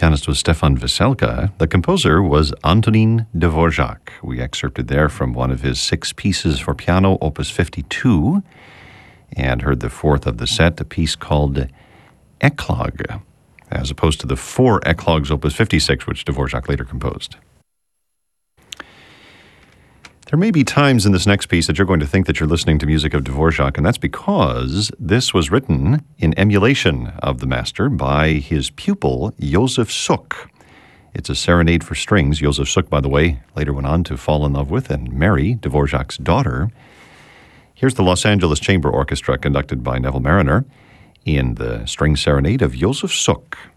pianist was Stefan Veselka. The composer was Antonín Dvořák. We excerpted there from one of his 6 pieces for piano, Opus 52, and heard the 4th of the set, a piece called Eclogue, as opposed to the 4 Eclogues, Opus 56, which Dvořák later composed. There may be times in this next piece that you're going to think that you're listening to music of Dvořák, and that's because this was written in emulation of the master by his pupil, Josef Suk. It's a serenade for strings. Josef Suk, by the way, later went on to fall in love with and marry Dvořák's daughter. Here's the Los Angeles Chamber Orchestra conducted by Neville Marriner in the string serenade of Josef Suk.